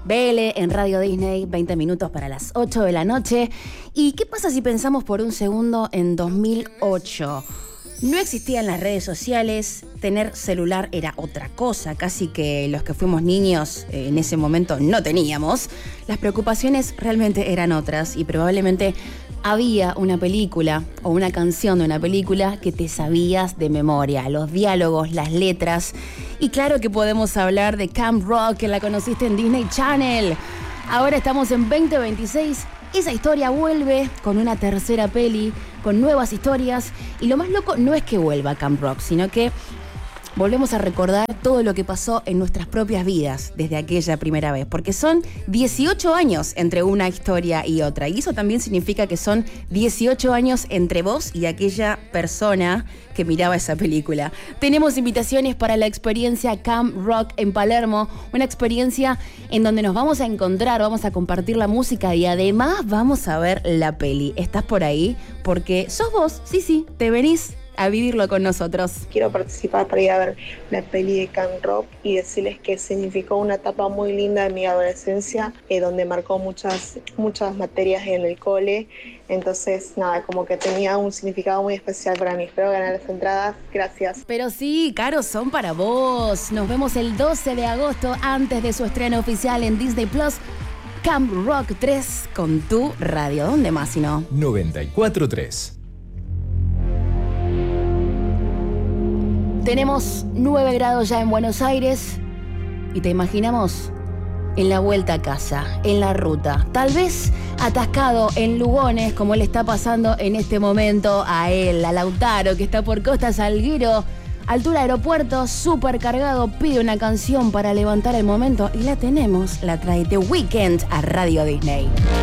BL en Radio Disney, 20 minutos para las 8 de la noche. ¿Y qué pasa si pensamos por un segundo en 2008? No existían las redes sociales, tener celular era otra cosa, casi que los que fuimos niños en ese momento no teníamos. Las preocupaciones realmente eran otras y probablemente había una película o una canción de una película que te sabías de memoria, los diálogos, las letras. Y claro que podemos hablar de Camp Rock, que la conociste en Disney Channel. Ahora estamos en 2026. Esa historia vuelve con una tercera peli, con nuevas historias. Y lo más loco no es que vuelva Camp Rock, sino que volvemos a recordar todo lo que pasó en nuestras propias vidas desde aquella primera vez. Porque son 18 años entre una historia y otra. Y eso también significa que son 18 años entre vos y aquella persona que miraba esa película. Tenemos invitaciones para la experiencia Camp Rock en Palermo. Una experiencia en donde nos vamos a encontrar, vamos a compartir la música y además vamos a ver la peli. ¿Estás por ahí? Porque sos vos, sí, te venís a vivirlo con nosotros. Quiero participar para ir a ver la peli de Camp Rock y decirles que significó una etapa muy linda de mi adolescencia, donde marcó muchas materias en el cole. Entonces, nada, como que tenía un significado muy especial para mí. Espero ganar las entradas. Gracias. Pero sí, Caro, son para vos. Nos vemos el 12 de agosto antes de su estreno oficial en Disney Plus. Camp Rock 3 con tu radio. ¿Dónde más si no? 94.3. Tenemos 9 grados ya en Buenos Aires y te imaginamos en la vuelta a casa, en la ruta, tal vez atascado en Lugones, como le está pasando en este momento a él, a Lautaro, que está por Costa Salguero, altura aeropuerto, súper cargado, pide una canción para levantar el momento y la tenemos, la trae The Weeknd a Radio Disney.